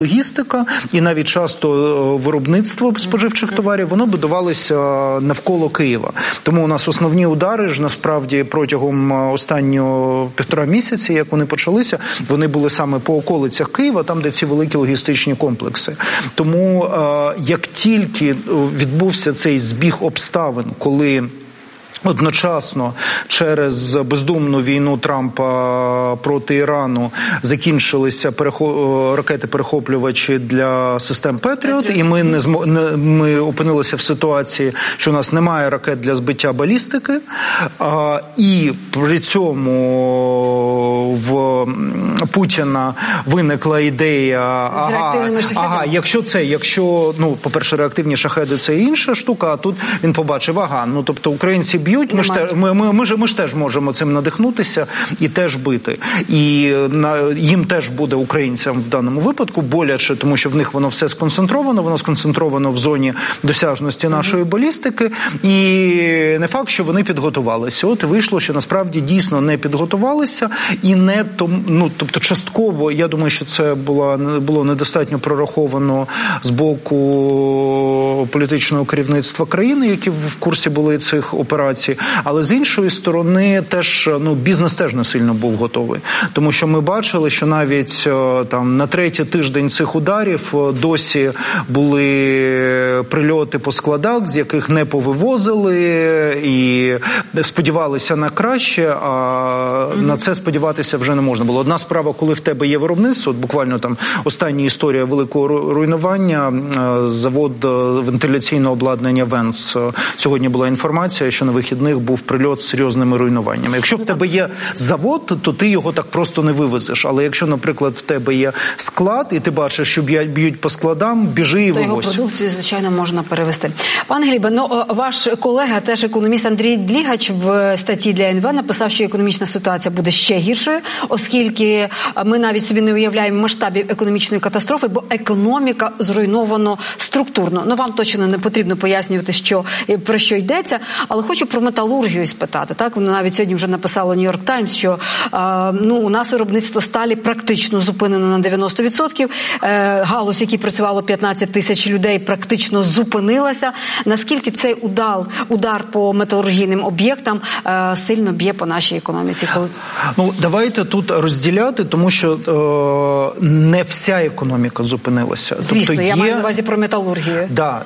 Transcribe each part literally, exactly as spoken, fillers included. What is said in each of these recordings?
Логістика і навіть часто виробництво споживчих товарів, воно будувалося навколо Києва. Тому у нас основні удари ж насправді протягом останнього півтора місяці, як вони почалися, вони були саме по околицях Києва, там, де ці великі логістичні комплекси. Тому як тільки відбувся цей збіг обставин, коли одночасно через бездумну війну Трампа проти Ірану закінчилися перехо... ракети-перехоплювачі для систем Петріот, і ми не змо... не... ми опинилися в ситуації, що у нас немає ракет для збиття балістики, а... і при цьому в Путіна виникла ідея, ага, ага, якщо це, якщо, ну, по-перше, реактивні шахеди – це інша штука, а тут він побачив, ага, ну, тобто українці б'ють, ми ж, те, ми, ми, ми, ж, ми ж теж можемо цим надихнутися і теж бити. І на, їм теж буде, українцям в даному випадку, боляче, тому що в них воно все сконцентровано, воно сконцентровано в зоні досяжності нашої балістики, і не факт, що вони підготувалися. От вийшло, що насправді дійсно не підготувалися, і не тому, ну, тобто частково, я думаю, що це було, було недостатньо прораховано з боку політичного керівництва країни, які в курсі були цих операцій, але з іншої сторони теж, ну, бізнес теж не сильно був готовий. Тому що ми бачили, що навіть там на третій тиждень цих ударів досі були прильоти по складах, з яких не повивозили і сподівалися на краще, а mm-hmm. на це сподіватися вже не можна було. Одна справа, коли в тебе є виробництво, буквально там остання історія великого руйнування, завод вентиляційного обладнання Венс. Сьогодні була інформація, що на вихідних був прильот з серйозними руйнуваннями. Якщо в тебе є завод, то ти його так просто не вивезеш. Але якщо, наприклад, в тебе є склад, і ти бачиш, що б'ють по складам, біжи і вивозь. То його продукцію, звичайно, можна перевести. Пан Глібе, ну, ваш колега, теж економіст Андрій Длігач в статті для ен ве написав, що економічна ситуація буде ще гіршою, оскільки ми навіть собі не уявляємо масштабів економічної катастрофи, бо економіка зруйновано структурно. Ну, вам точно не потрібно пояснювати, що, про що йдеться, але хочу про металургію спитати. Так, воно навіть сьогодні вже написало Нью-Йорк Таймс, що е, ну, у нас виробництво сталі практично зупинено на дев'яносто відсотків. Е, галузь, в якій працювало п'ятнадцять тисяч людей, практично зупинилася. Наскільки цей удар, удар по металургійним об'єктам е, сильно б'є по нашій економіці? Коли... Ну, давайте тут розділяти, тому що е, не вся економіка зупинилася. Звісно, тобто, я є... маю на увазі про металургію. Да,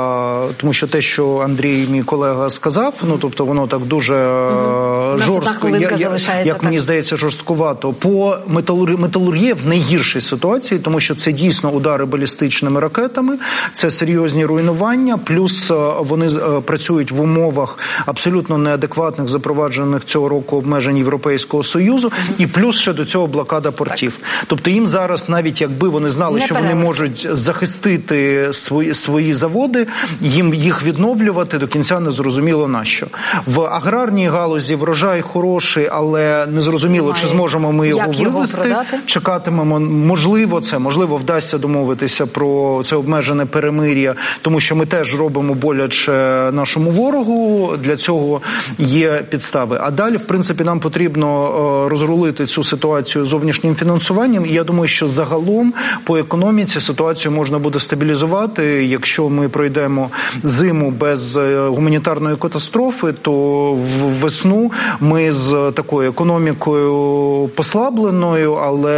е, тому що те, що Андрій, мій колега, сказав, ну, тобто воно так дуже угу. жорстко, я, я, як мені здається, жорсткувато. По металургії, металургія в найгіршій ситуації, тому що це дійсно удари балістичними ракетами, це серйозні руйнування, плюс вони працюють в умовах абсолютно неадекватних, запроваджених цього року обмежень Європейського Союзу, угу. і плюс ще до цього блокада портів. Так. Тобто їм зараз, навіть якби вони знали, не що перевод. Вони можуть захистити свої, свої заводи, їм їх відновлювати до кінця не зрозуміло на що. В аграрній галузі врожай хороший, але не зрозуміло, немає. Чи зможемо ми його Як вивести. Його чекатимемо, можливо, це, можливо, вдасться домовитися про це обмежене перемир'я, тому що ми теж робимо боляче нашому ворогу, для цього є підстави. А далі, в принципі, нам потрібно розрулити цю ситуацію з зовнішнім фінансуванням, і я думаю, що загалом по економіці ситуацію можна буде стабілізувати. Якщо ми пройдемо зиму без гуманітарної катастрофи, то в весну ми з такою економікою послабленою,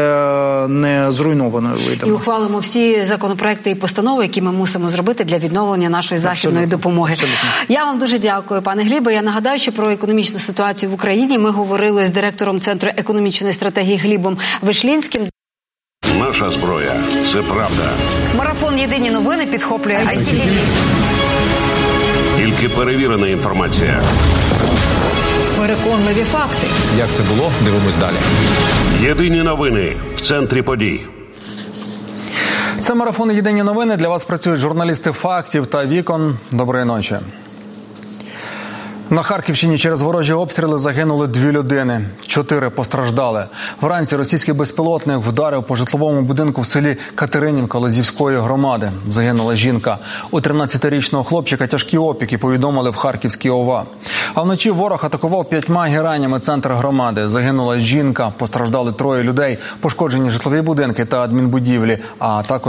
але не зруйнованою вийдемо. І ухвалимо всі законопроекти і постанови, які ми мусимо зробити для відновлення нашої західної Абсолютно. допомоги. Абсолютно. Я вам дуже дякую, пане Глібе. Я нагадаю, що про економічну ситуацію в Україні ми говорили з директором Центру економічної стратегії Глібом Вишлінським. Наша зброя – це правда. Марафон «Єдині новини» підхоплює ай сі ті ві. Тільки перевірена інформація. Переконливі факти. Як це було? Дивимось далі. Єдині новини в центрі подій. Це марафон «Єдині новини». Для вас працюють журналісти «Фактів» та «Вікон». Доброї ночі. На Харківщині через ворожі обстріли загинули дві людини. Чотири постраждали. Вранці російський безпілотник вдарив по житловому будинку в селі Катеринівка Лозівської громади. Загинула жінка. У тринадцятирічного хлопчика тяжкі опіки, повідомили в Харківській ОВА. А вночі ворог атакував п'ятьма геранями центр громади. Загинула жінка, постраждали троє людей, пошкоджені житлові будинки та адмінбудівлі, а також